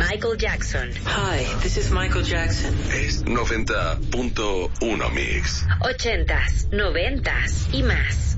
Michael Jackson. Hi, this is Michael Jackson. Es 90.1 Mix. 80s, 90s y más.